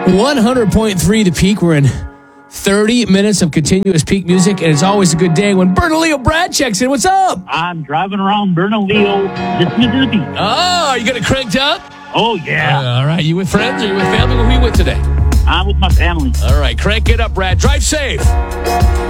100.3 The Peak. We're in 30 minutes of continuous peak music, and it's always a good day when Bernalillo Brad checks in. What's up? I'm driving around Bernalillo, listening to the beat. Oh, you got it cranked up? Oh, yeah. All right. You with friends or you with family? Who are you with today? I'm with my family. All right. Crank it up, Brad. Drive safe.